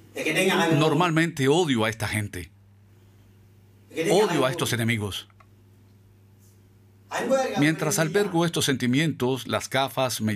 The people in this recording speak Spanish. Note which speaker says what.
Speaker 1: Normalmente odio a esta gente. Odio a estos enemigos. Mientras albergo estos sentimientos, las gafas me